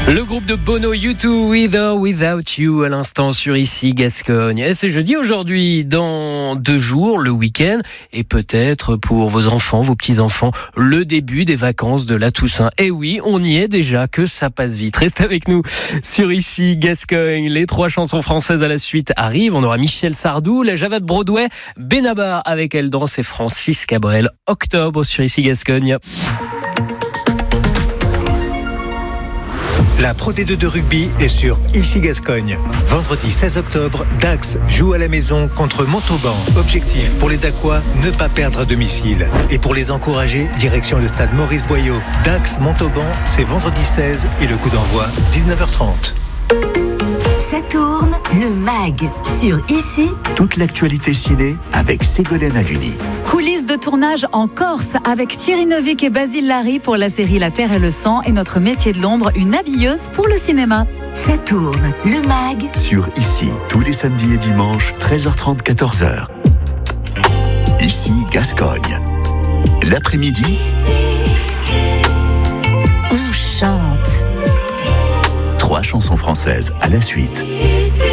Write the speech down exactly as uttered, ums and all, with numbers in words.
Le groupe de Bono, U deux, With or Without You, à l'instant sur Ici Gascogne. Et c'est jeudi aujourd'hui, dans deux jours, le week-end, et peut-être pour vos enfants, vos petits-enfants, le début des vacances de la Toussaint. Et oui, on y est déjà, que ça passe vite. Restez avec nous sur Ici Gascogne. Les trois chansons françaises à la suite arrivent. On aura Michel Sardou, la Java de Broadway, Benabar avec Elle Danse et Francis Cabrel. Octobre sur Ici Gascogne. La Pro D deux de rugby est sur Ici Gascogne. Vendredi seize octobre, Dax joue à la maison contre Montauban. Objectif pour les Dacois, ne pas perdre à domicile. Et pour les encourager, direction le stade Maurice Boyau. Dax Montauban, c'est vendredi seize et le coup d'envoi dix-neuf heures trente. Ça tourne, le mag sur Ici. Toute l'actualité ciné avec Ségolène Haluni. Coulisses de tournage en Corse avec Thierry Novik et Basile Larry pour la série La Terre et le Sang et notre métier de l'ombre, une habilleuse pour le cinéma. Ça tourne, le mag Sur Ici, tous les samedis et dimanches, treize heures trente, quatorze heures. Ici, Gascogne. L'après-midi, on chante. trois chansons françaises à la suite.